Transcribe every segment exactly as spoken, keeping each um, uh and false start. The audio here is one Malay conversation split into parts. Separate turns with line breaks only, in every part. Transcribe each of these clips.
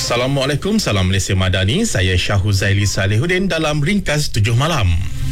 Assalamualaikum, salam Malaysia Madani. Saya Syahuzaili Salihuddin dalam Ringkas tujuh Malam.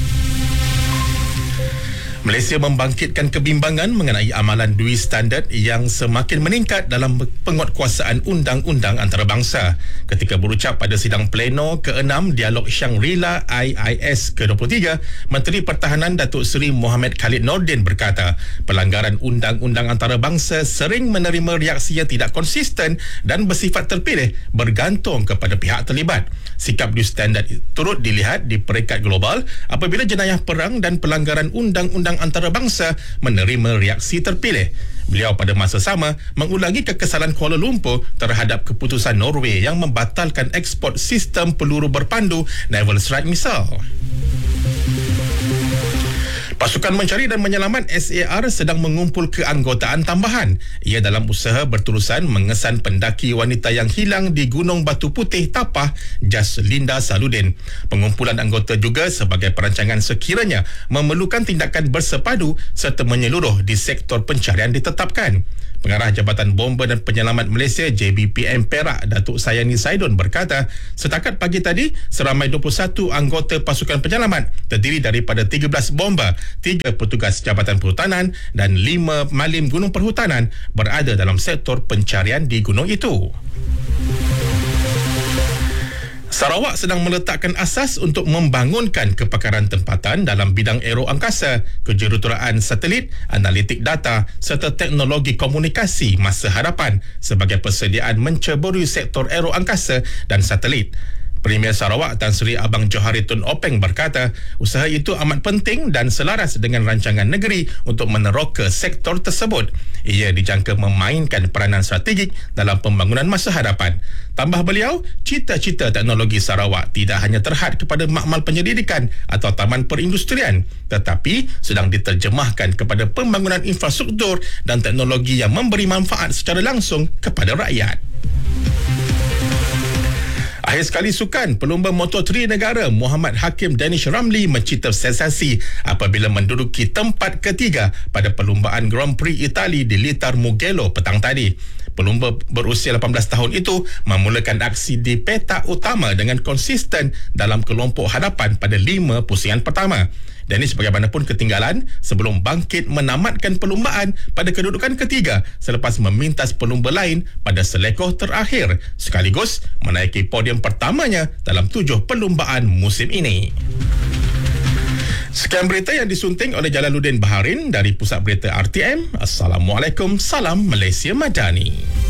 Malaysia membangkitkan kebimbangan mengenai amalan dui standard yang semakin meningkat dalam penguatkuasaan undang-undang antarabangsa. Ketika berucap pada sidang pleno keenam Dialog Shangri-La I I S ke dua puluh tiga, Menteri Pertahanan Datuk Seri Mohamed Khalid Nordin berkata, pelanggaran undang-undang antarabangsa sering menerima reaksi yang tidak konsisten dan bersifat terpilih bergantung kepada pihak terlibat. Sikap dui standard turut dilihat di peringkat global apabila jenayah perang dan pelanggaran undang-undang antarabangsa menerima reaksi terpilih. Beliau pada masa sama mengulangi kekesalan Kuala Lumpur terhadap keputusan Norway yang membatalkan ekspor sistem peluru berpandu Naval Strike Missile. Pasukan Mencari dan Menyelamat S A R sedang mengumpul keanggotaan tambahan. Ia dalam usaha berterusan mengesan pendaki wanita yang hilang di Gunung Batu Putih, Tapah, Jaslinda Saludin. Pengumpulan anggota juga sebagai perancangan sekiranya memerlukan tindakan bersepadu serta menyeluruh di sektor pencarian ditetapkan. Pengarah Jabatan Bomba dan Penyelamat Malaysia J B P M Perak, Datuk Sayani Saidon berkata, setakat pagi tadi, seramai dua puluh satu anggota pasukan penyelamat terdiri daripada tiga belas bomba, tiga petugas Jabatan Perhutanan dan lima malim gunung perhutanan berada dalam sektor pencarian di gunung itu. Sarawak sedang meletakkan asas untuk membangunkan kepakaran tempatan dalam bidang aero angkasa, kejuruteraan satelit, analitik data serta teknologi komunikasi masa hadapan sebagai persediaan menceburi sektor aero angkasa dan satelit. Premier Sarawak Tan Sri Abang Johari Tun Openg berkata, usaha itu amat penting dan selaras dengan rancangan negeri untuk meneroka sektor tersebut. Ia dijangka memainkan peranan strategik dalam pembangunan masa hadapan. Tambah beliau, cita-cita teknologi Sarawak tidak hanya terhad kepada makmal penyelidikan atau taman perindustrian, tetapi sedang diterjemahkan kepada pembangunan infrastruktur dan teknologi yang memberi manfaat secara langsung kepada rakyat. Akhir sekali sukan, pelumba Moto tiga negara Muhammad Hakim Danish Ramli mencipta sensasi apabila menduduki tempat ketiga pada perlumbaan Grand Prix Itali di Litar Mugello petang tadi. Pelumba berusia lapan belas tahun itu memulakan aksi di petak utama dengan konsisten dalam kelompok hadapan pada lima pusingan pertama. Dennis bagaimanapun ketinggalan sebelum bangkit menamatkan perlumbaan pada kedudukan ketiga selepas memintas pelumba lain pada selekoh terakhir, sekaligus menaiki podium pertamanya dalam tujuh perlumbaan musim ini. Sekian berita yang disunting oleh Jalaluddin Baharin dari Pusat Berita R T M. Assalamualaikum, salam Malaysia Madani.